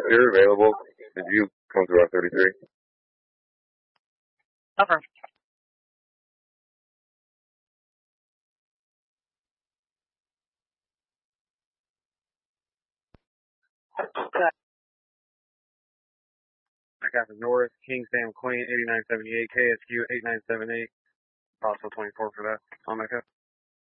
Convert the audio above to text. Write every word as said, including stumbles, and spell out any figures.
you're available, did you come through our thirty-three? Okay. I got the North, King Sam Queen, eighty-nine seventy-eight, K S Q, eight nine seven eight, possible twenty-four for that on my cup.